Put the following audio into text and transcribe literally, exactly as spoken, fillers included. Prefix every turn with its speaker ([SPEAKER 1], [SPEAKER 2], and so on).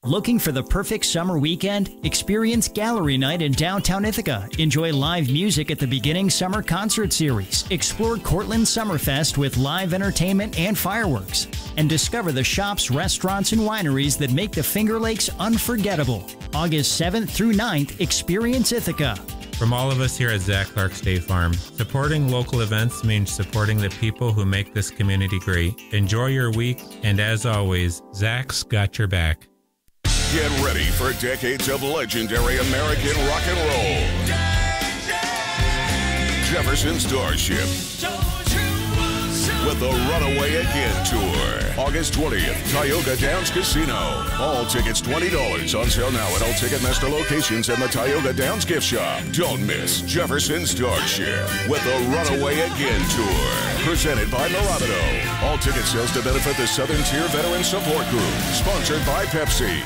[SPEAKER 1] Looking for the perfect summer weekend? Experience Gallery Night in downtown Ithaca. Enjoy live music at the Beginning Summer Concert Series. Explore Cortland Summerfest with live entertainment and fireworks. And discover the shops, restaurants, and wineries that make the Finger Lakes unforgettable. August seventh through ninth, experience Ithaca.
[SPEAKER 2] From all of us here at Zach Clark State Farm, supporting local events means supporting the people who make this community great. Enjoy your week, and as always, Zach's got your back.
[SPEAKER 3] Get ready for decades of legendary American rock and roll. Jefferson Starship with the Runaway Again Tour. August twentieth, Tioga Downs Casino. All tickets twenty dollars. On sale now at all Ticketmaster locations and the Tioga Downs gift shop. Don't miss Jefferson Starship with the Runaway Again Tour. Presented by Mirabito. All ticket sales to benefit the Southern Tier Veteran Support Group. Sponsored by Pepsi.